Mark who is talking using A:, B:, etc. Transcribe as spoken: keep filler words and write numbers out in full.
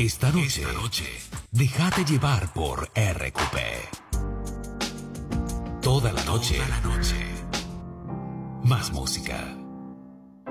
A: Esta noche, Esta noche, déjate llevar por R Q P. Toda la noche, Toda la noche. Más música.